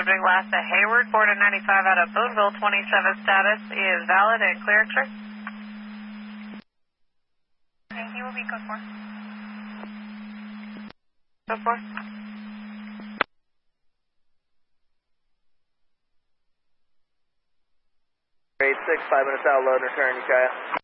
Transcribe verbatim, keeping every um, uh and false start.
subject last at Hayward, Border ninety-five out of Boonville, twenty-seven status is valid and clear X-ray. Okay, he will be code four. Code four. eight six, five minutes out, load and return, Ukiah.